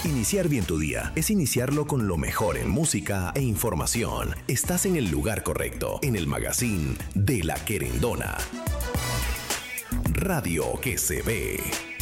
Iniciar bien tu día es iniciarlo con lo mejor en música e información. Estás en el lugar correcto, en el magazine de La Querendona. Radio que se ve.